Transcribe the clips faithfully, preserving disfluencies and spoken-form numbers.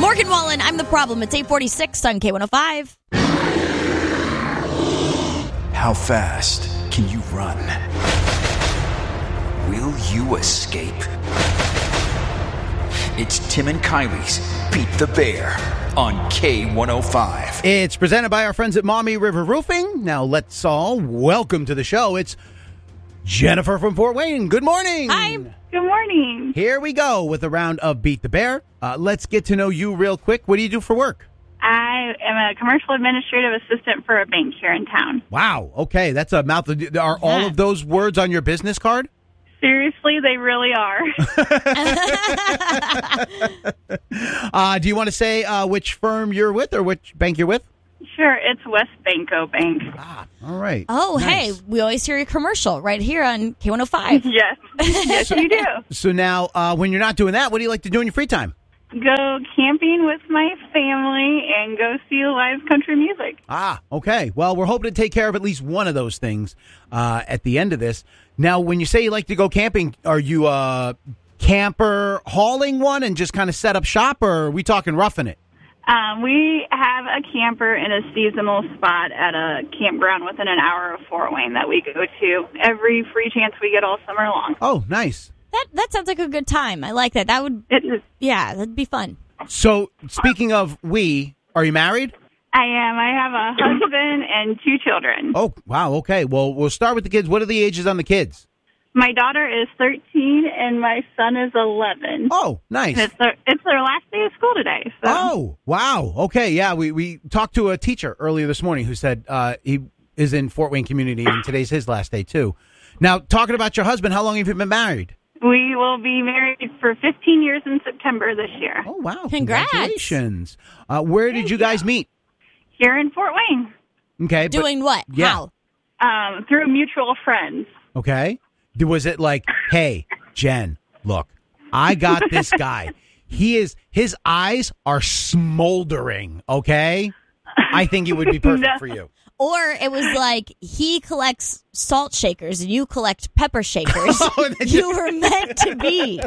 Morgan Wallen, I'm the problem. It's eight forty-six on K one oh five. How fast can you run? Will you escape? It's Tim and Kylie's Beat the Bear on K one oh five. It's presented by our friends at Maumee River Roofing. Now let's all welcome to the show. It's Jennifer from Fort Wayne. Good morning. Hi. Good morning. Here we go with a round of Beat the Bear. Uh, let's get to know you real quick. What do you do for work? I am a commercial administrative assistant for a bank here in town. Wow. Okay, that's a mouth. Of, are all of those words on your business card? Seriously, they really are. uh, do you want to say uh, which firm you're with or which bank you're with? Sure, it's West Banco Bank. Ah, all right. Oh, Nice. hey, we always hear your commercial right here on K one oh five. Yes, yes, you do. So now, uh, when you're not doing that, what do you like to do in your free time? Go camping with my family and go see live country music. Ah, okay. Well, we're hoping to take care of at least one of those things uh, at the end of this. Now, when you say you like to go camping, are you a camper hauling one and just kind of set up shop, or are we talking roughing it? Um, we have a camper in a seasonal spot at a campground within an hour of Fort Wayne that we go to every free chance we get all summer long. Oh, nice. That that sounds like a good time. I like that. That would, It is. yeah, that'd be fun. So, speaking of we, are you married? I am. I have a husband and two children. Oh, wow. Okay. Well, we'll start with the kids. What are the ages on the kids? My daughter is thirteen and my son is eleven. Oh, nice. It's their, it's their last day of school today. So. Oh, wow. Okay. Yeah, we, we talked to a teacher earlier this morning who said uh, he is in Fort Wayne community and today's his last day, too. Now, talking about your husband, how long have you been married? We will be married for fifteen years in September this year. Oh, wow. Congrats. Congratulations. Uh, where did Thank you guys you. meet? Here in Fort Wayne. Okay. but- Doing what? yeah. How? Um, through mutual friends. Okay. Was it like, hey, Jen, look, I got this guy. He is, his eyes are smoldering, okay? I think it would be perfect No. for you. Or it was like he collects salt shakers and you collect pepper shakers. Oh, that You were meant to be.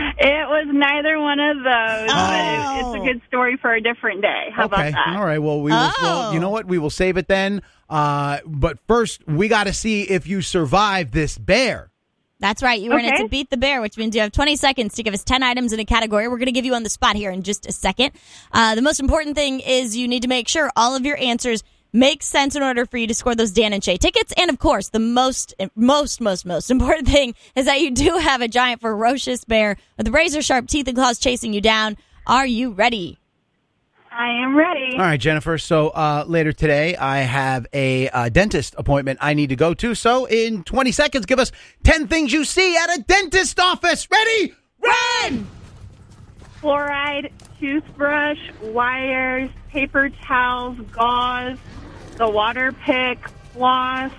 It was neither one of those, but it, Oh. it's a good story for a different day. How Okay. about that? All right. Well, we will, well, Oh. you know what? We will save it then. Uh, but first, we got to see if you survive this bear. That's right. You were in it Okay. to beat the bear, which means you have twenty seconds to give us ten items in a category. We're going to give you on the spot here in just a second. Uh, the most important thing is you need to make sure all of your answers make sense in order for you to score those Dan and Shay tickets. And of course, the most, most, most, most important thing is that you do have a giant ferocious bear with razor sharp teeth and claws chasing you down. Are you ready? I am ready. All right, Jennifer. So uh, later today, I have a uh, dentist appointment I need to go to. So in twenty seconds, give us ten things you see at a dentist office. Ready? Run! Fluoride, toothbrush, wires, paper towels, gauze, the water pick, floss,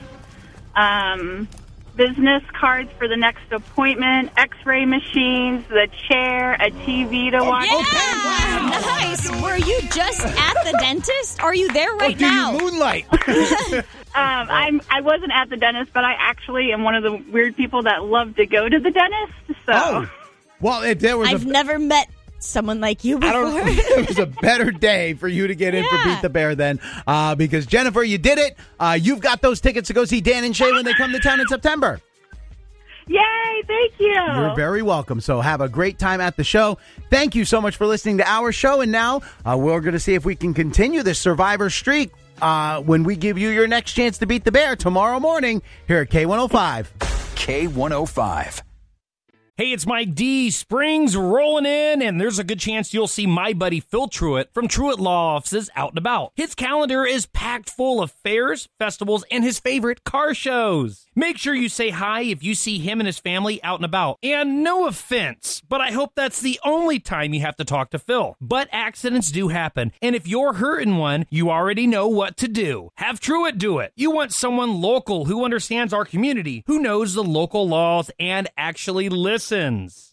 um, business cards for the next appointment, x-ray machines, the chair, a T V to watch. Yeah! Nice. Were you just at the dentist? Are you there right Do now? you moonlight? Um, I'm, I wasn't at the dentist, but I actually am one of the weird people that love to go to the dentist. So Oh. Well, if there was I've a... never met someone like you I before. don't know if it was a better day for you to get in for Yeah. Beat the Bear then, uh, because Jennifer, you did it. Uh, you've got those tickets to go see Dan and Shay when they come to town in September. yay! Thank you. You're very welcome. So have a great time at the show. Thank you so much for listening to our show. And now uh, we're going to see if we can continue this Survivor streak uh, when we give you your next chance to beat the bear tomorrow morning here at K one oh five. K one oh five. Hey, it's Mike D. Spring's rolling in, and there's a good chance you'll see my buddy Phil Truitt from Truitt Law Offices out and about. His calendar is packed full of fairs, festivals, and his favorite car shows. Make sure you say hi if you see him and his family out and about. And no offense, but I hope that's the only time you have to talk to Phil. But accidents do happen, and if you're hurting one, you already know what to do. Have Truitt do it. You want someone local who understands our community, who knows the local laws and actually listens.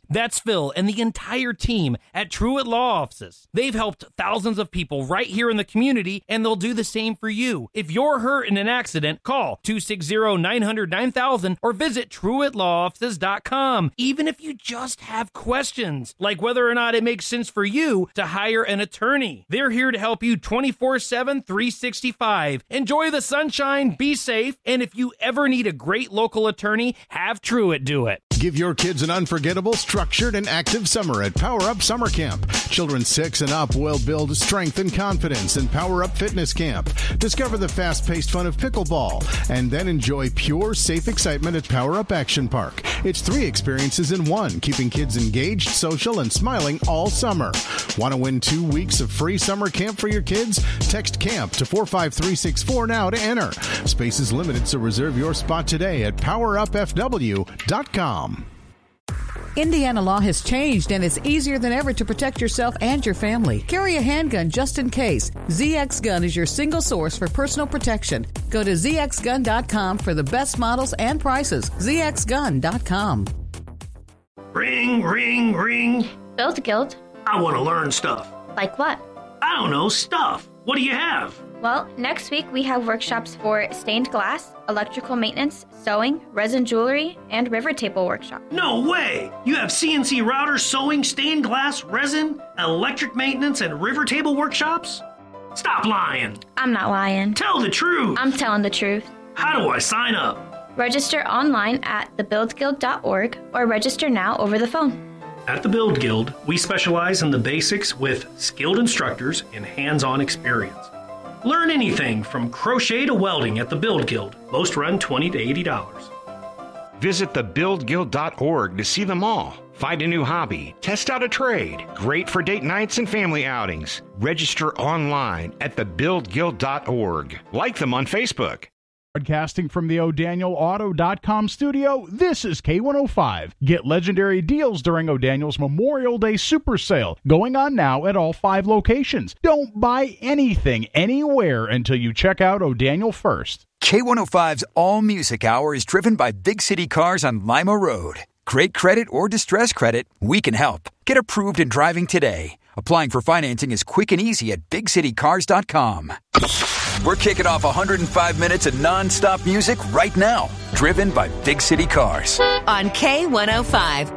That's Phil and the entire team at Truett Law Offices. They've helped thousands of people right here in the community, and they'll do the same for you. If you're hurt in an accident, call two six zero, nine hundred, nine thousand or visit truett law offices dot com. Even if you just have questions, like whether or not it makes sense for you to hire an attorney. They're here to help you twenty-four seven, three sixty-five. Enjoy the sunshine, be safe, and if you ever need a great local attorney, have Truett do it. Give your kids an unforgettable, structured, and active summer at Power Up Summer Camp. Children six and up will build strength and confidence in Power Up Fitness Camp. Discover the fast-paced fun of pickleball, and then enjoy pure, safe excitement at Power Up Action Park. It's three experiences in one, keeping kids engaged, social, and smiling all summer. Want to win two weeks of free summer camp for your kids? Text CAMP to four five three six four now to enter. Space is limited, so reserve your spot today at power up f w dot com. Indiana law has changed, and it's easier than ever to protect yourself and your family. Carry a handgun just in case. Z X Gun is your single source for personal protection. Go to z x gun dot com for the best models and prices. z x gun dot com. Ring, ring, ring. Build Guild. I want to learn stuff. Like what? I don't know, stuff. What do you have? Well, next week we have workshops for stained glass, electrical maintenance, sewing, resin jewelry, and river table workshop. No way! You have C N C routers, sewing, stained glass, resin, electric maintenance, and river table workshops? Stop lying! I'm not lying. Tell the truth! I'm telling the truth. How do I sign up? Register online at the build guild dot org or register now over the phone. At the Build Guild, we specialize in the basics with skilled instructors and hands-on experience. Learn anything from crochet to welding at the Build Guild. Most run twenty to eighty dollars. Visit the build guild dot org to see them all. Find a new hobby, test out a trade. Great for date nights and family outings. Register online at the build guild dot org. Like them on Facebook. Broadcasting from the O'Daniel Auto dot com studio, this is K one oh five. Get legendary deals during O'Daniel's Memorial Day Super Sale, going on now at all five locations. Don't buy anything anywhere until you check out O'Daniel first. K one oh five's All Music Hour is driven by Big City Cars on Lima Road. Great credit or distress credit, we can help. Get approved in driving today. Applying for financing is quick and easy at big city cars dot com. We're kicking off one hundred five minutes of non-stop music right now. Driven by Big City Cars. On K one oh five,